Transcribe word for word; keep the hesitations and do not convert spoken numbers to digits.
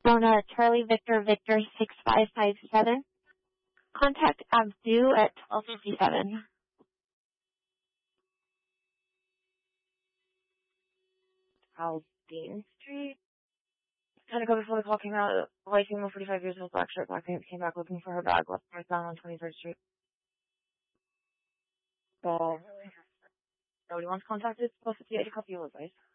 Arizona, Charlie Victor Victor six five five seven. Contact Abdu at twelve fifty-seven. Aldine Street. Ten ago before the call came out, a white female, forty-five years old, black shirt, black pants, came back looking for her bag, left northbound on twenty-third Street. So, nobody wants contacted, supposed to be a copy of advice.